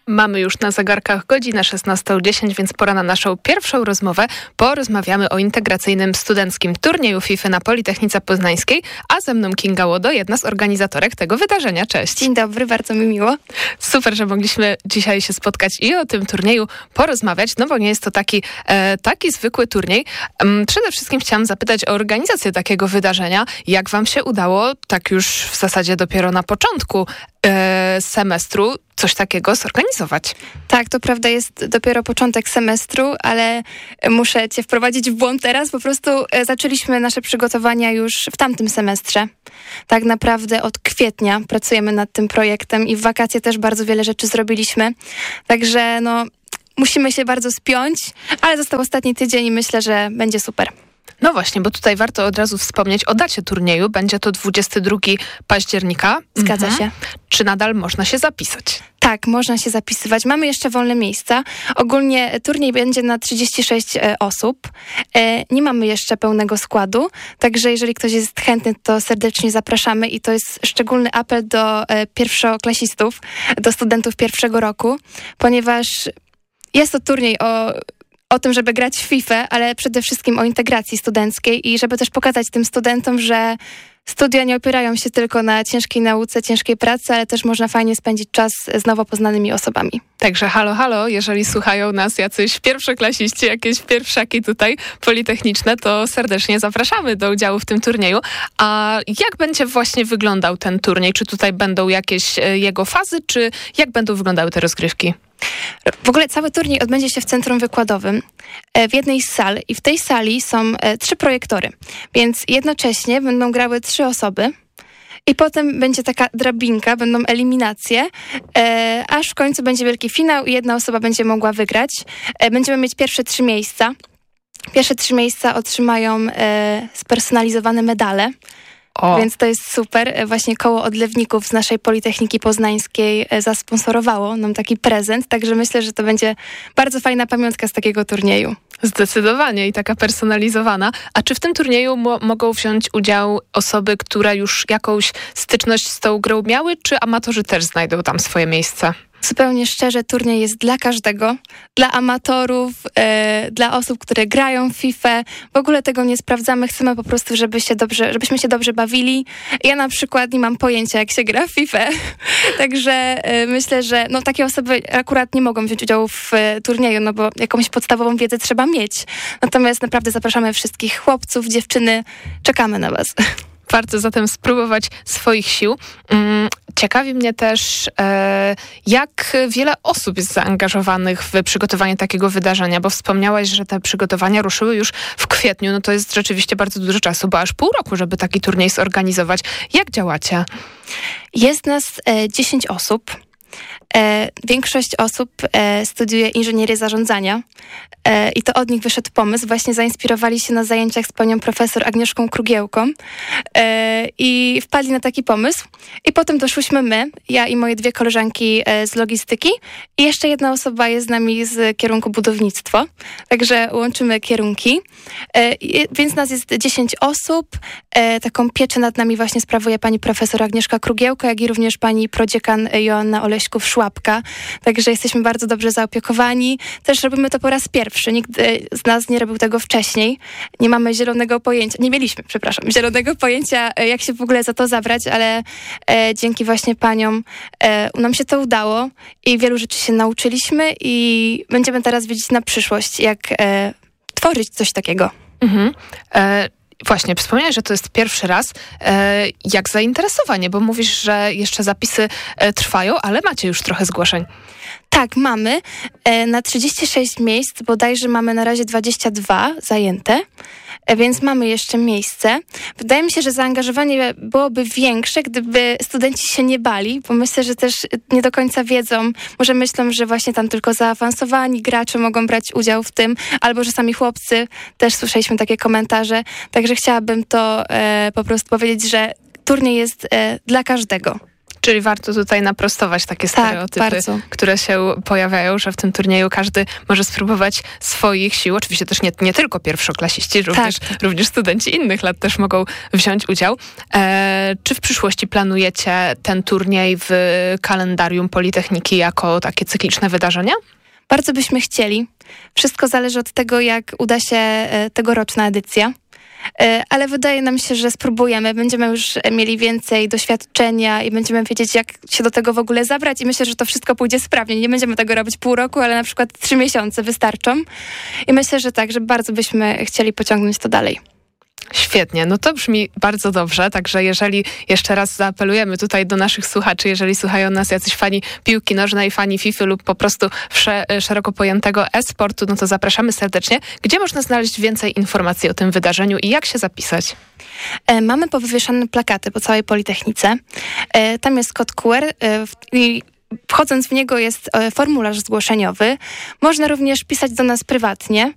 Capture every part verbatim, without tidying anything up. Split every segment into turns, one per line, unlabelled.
Mamy już na zegarkach godzinę szesnasta dziesięć, więc pora na naszą pierwszą rozmowę. Porozmawiamy o integracyjnym studenckim turnieju FIFA na Politechnice Poznańskiej, a ze mną Kinga Łodo, jedna z organizatorek tego wydarzenia. Cześć.
Dzień dobry, bardzo mi miło.
Super, że mogliśmy dzisiaj się spotkać i o tym turnieju porozmawiać, no bo nie jest to taki, e, taki zwykły turniej. Um, przede wszystkim chciałam zapytać o organizację takiego wydarzenia. Jak wam się udało, tak już w zasadzie dopiero na początku e, semestru, coś takiego zorganizować?
Tak, to prawda, jest dopiero początek semestru, ale muszę cię wprowadzić w błąd teraz. Po prostu zaczęliśmy nasze przygotowania już w tamtym semestrze. Tak naprawdę od kwietnia pracujemy nad tym projektem i w wakacje też bardzo wiele rzeczy zrobiliśmy. Także no, musimy się bardzo spiąć, ale został ostatni tydzień i myślę, że będzie super.
No właśnie, bo tutaj warto od razu wspomnieć o dacie turnieju. Będzie to dwudziestego drugiego października.
Zgadza
mhm.
się.
Czy nadal można się zapisać?
Tak, można się zapisywać. Mamy jeszcze wolne miejsca. Ogólnie turniej będzie na trzydzieści sześć e, osób. E, nie mamy jeszcze pełnego składu, także jeżeli ktoś jest chętny, to serdecznie zapraszamy i to jest szczególny apel do e, pierwszoklasistów, do studentów pierwszego roku, ponieważ jest to turniej o o tym, żeby grać w FIFA, ale przede wszystkim o integracji studenckiej i żeby też pokazać tym studentom, że studia nie opierają się tylko na ciężkiej nauce, ciężkiej pracy, ale też można fajnie spędzić czas z nowo poznanymi osobami.
Także halo, halo, jeżeli słuchają nas jacyś pierwszoklasiści, jakieś pierwszaki tutaj politechniczne, to serdecznie zapraszamy do udziału w tym turnieju. A jak będzie właśnie wyglądał ten turniej? Czy tutaj będą jakieś jego fazy, czy jak będą wyglądały te rozgrywki?
W ogóle cały turniej odbędzie się w centrum wykładowym, w jednej z sal i w tej sali są trzy projektory, więc jednocześnie będą grały trzy osoby i potem będzie taka drabinka, będą eliminacje, e, aż w końcu będzie wielki finał i jedna osoba będzie mogła wygrać. E, będziemy mieć pierwsze trzy miejsca. Pierwsze trzy miejsca otrzymają e, spersonalizowane medale. O. Więc to jest super. Właśnie koło odlewników z naszej Politechniki Poznańskiej zasponsorowało nam taki prezent, także myślę, że to będzie bardzo fajna pamiątka z takiego turnieju.
Zdecydowanie i taka personalizowana. A czy w tym turnieju mo- mogą wziąć udział osoby, które już jakąś styczność z tą grą miały, czy amatorzy też znajdą tam swoje miejsce?
Zupełnie szczerze, turniej jest dla każdego, dla amatorów, e, dla osób, które grają w FIFA. W ogóle tego nie sprawdzamy, chcemy po prostu, żeby się dobrze, żebyśmy się dobrze bawili. Ja na przykład nie mam pojęcia, jak się gra w FIFA, także e, myślę, że no, takie osoby akurat nie mogą wziąć udziału w e, turnieju, no bo jakąś podstawową wiedzę trzeba mieć. Natomiast naprawdę zapraszamy wszystkich chłopców, dziewczyny, czekamy na was.
Warto zatem spróbować swoich sił. Ciekawi mnie też, jak wiele osób jest zaangażowanych w przygotowanie takiego wydarzenia, bo wspomniałaś, że te przygotowania ruszyły już w kwietniu. No to jest rzeczywiście bardzo dużo czasu, bo aż pół roku, żeby taki turniej zorganizować. Jak działacie?
Jest nas e, dziesięć osób. E, większość osób e, studiuje inżynierię zarządzania e, i to od nich wyszedł pomysł. Właśnie zainspirowali się na zajęciach z panią profesor Agnieszką Krugiełką e, i wpadli na taki pomysł. I potem doszłyśmy my, ja i moje dwie koleżanki e, z logistyki i jeszcze jedna osoba jest z nami z kierunku budownictwo. Także łączymy kierunki. E, i, więc nas jest dziesięć osób. E, taką pieczę nad nami właśnie sprawuje pani profesor Agnieszka Krugiełka, jak i również pani prodziekan Joanna Oleśków-Szłapka. Także jesteśmy bardzo dobrze zaopiekowani. Też robimy to po raz pierwszy. Nikt z nas nie robił tego wcześniej. Nie mamy zielonego pojęcia, nie mieliśmy, przepraszam, zielonego pojęcia, jak się w ogóle za to zabrać, ale e, dzięki właśnie paniom e, nam się to udało i wielu rzeczy się nauczyliśmy i będziemy teraz wiedzieć na przyszłość, jak e, tworzyć coś takiego.
Mhm. E- Właśnie, wspomniałeś, że to jest pierwszy raz. E, jak zainteresowanie, bo mówisz, że jeszcze zapisy e, trwają, ale macie już trochę zgłoszeń.
Tak, mamy. E, na trzydzieści sześć miejsc, bodajże mamy na razie dwadzieścia dwa zajęte, e, więc mamy jeszcze miejsce. Wydaje mi się, że zaangażowanie byłoby większe, gdyby studenci się nie bali, bo myślę, że też nie do końca wiedzą, może myślą, że właśnie tam tylko zaawansowani gracze mogą brać udział w tym, albo że sami chłopcy, też słyszeliśmy takie komentarze, także chciałabym to e, po prostu powiedzieć, że turniej jest e, dla każdego.
Czyli warto tutaj naprostować takie stereotypy,
tak,
które się pojawiają, że w tym turnieju każdy może spróbować swoich sił. Oczywiście też nie, nie tylko pierwszoklasiści, również, tak. również studenci innych lat też mogą wziąć udział. E, czy w przyszłości planujecie ten turniej w kalendarium Politechniki jako takie cykliczne wydarzenia?
Bardzo byśmy chcieli. Wszystko zależy od tego, jak uda się tegoroczna edycja. Ale wydaje nam się, że spróbujemy. Będziemy już mieli więcej doświadczenia i będziemy wiedzieć, jak się do tego w ogóle zabrać i myślę, że to wszystko pójdzie sprawnie. Nie będziemy tego robić pół roku, ale na przykład trzy miesiące wystarczą. I myślę, że tak, że bardzo byśmy chcieli pociągnąć to dalej.
Świetnie, no to brzmi bardzo dobrze, także jeżeli jeszcze raz zaapelujemy tutaj do naszych słuchaczy, jeżeli słuchają nas jacyś fani piłki nożnej, fani FIFA lub po prostu szeroko pojętego e-sportu, no to zapraszamy serdecznie. Gdzie można znaleźć więcej informacji o tym wydarzeniu i jak się zapisać?
E, mamy powywieszane plakaty po całej Politechnice. E, tam jest kod Q R e, i wchodząc w niego jest e, formularz zgłoszeniowy. Można również pisać do nas prywatnie.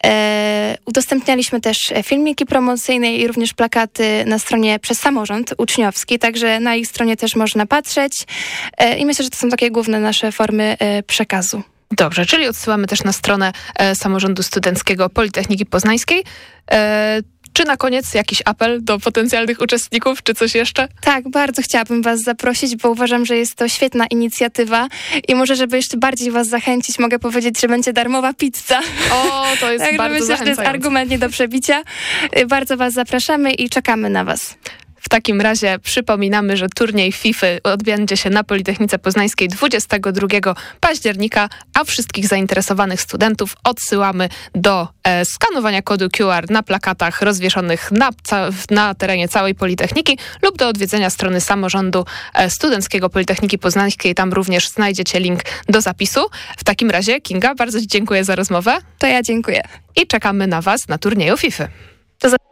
E, udostępnialiśmy też filmiki promocyjne i również plakaty na stronie przez samorząd uczniowski, także na ich stronie też można patrzeć e, i myślę, że to są takie główne nasze formy e, przekazu.
Dobrze, czyli odsyłamy też na stronę e, Samorządu Studenckiego Politechniki Poznańskiej. E, Czy na koniec jakiś apel do potencjalnych uczestników, czy coś jeszcze?
Tak, bardzo chciałabym was zaprosić, bo uważam, że jest to świetna inicjatywa i może, żeby jeszcze bardziej was zachęcić, mogę powiedzieć, że będzie darmowa pizza.
O, to jest
tak,
bardzo
myślę, że to jest argument nie do przebicia. Bardzo was zapraszamy i czekamy na was.
W takim razie przypominamy, że turniej FIFA odbędzie się na Politechnice Poznańskiej dwudziestego drugiego października, a wszystkich zainteresowanych studentów odsyłamy do e, skanowania kodu Q R na plakatach rozwieszonych na, na terenie całej Politechniki lub do odwiedzenia strony Samorządu e, Studenckiego Politechniki Poznańskiej. Tam również znajdziecie link do zapisu. W takim razie, Kinga, bardzo ci dziękuję za rozmowę.
To ja dziękuję.
I czekamy na was na turnieju FIFA.
Do